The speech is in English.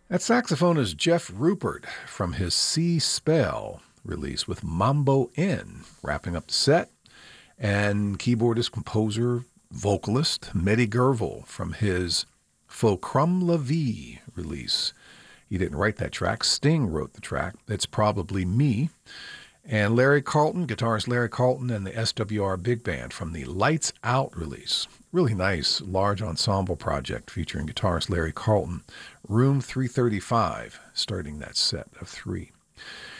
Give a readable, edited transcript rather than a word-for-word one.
That saxophone is Jeff Rupert from his Sea Spell release with Mambo In, wrapping up the set. And keyboardist, composer, vocalist Mehdi Gervil from his Fulcrum La Vie release. He didn't write that track. Sting wrote the track. It's Probably Me. And Larry Carlton, guitarist Larry Carlton and the SWR Big Band from the Lights Out release. Really nice, large ensemble project featuring guitarist Larry Carlton. Room 335, starting that set of three.